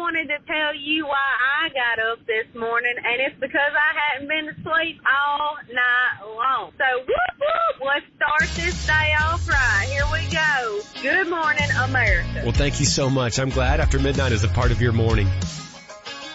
wanted to tell you why I got up this morning, and it's because I hadn't been asleep all night long. So, whoop, whoop, let's start this day off right. Here we go. Good morning, America. Well, thank you so much. I'm glad After Midnight is a part of your morning.